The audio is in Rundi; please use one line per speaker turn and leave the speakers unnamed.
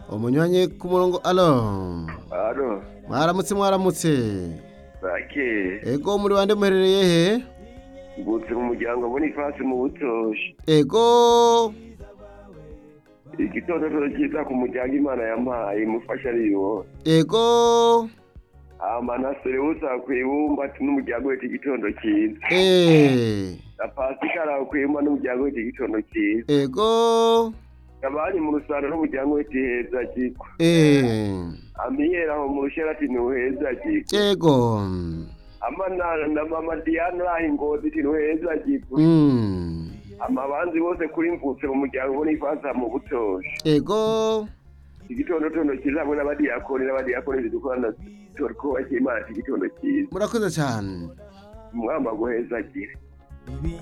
umunywanyi ku murongo. Alo,
Alo,
mwaramutse.
bake.
Ego muri bande muherereye he?
Ngutse mu muryango Boniface mu Butoshe.
Ego,
Igitondo cyiza ku muryango Imana yampaye mufasha ariyo.
ego,
Amanasere usa kwibumba n'umuryango w'iki gitondo cyiza. Na Pascal kwibumba n'umuryango w'iki gitondo cyiza.
ego,
Abari mu rusaro n'umuryango w'iki heza cyiko. Amiyera aho mu rusherati n'uheza cyiko.
ego,
Amana na mama Diana aho Ngozi n'uheza cyiko. Amabanzi bose kuri mvutse mu muryango Boniface mu Butoshe.
ego,
Igitondo cyiza hamwe n'abadiyakoni dukorana turiko Imana igitondo cyiza.
murakoze cyane.
Mwamba guheza gira.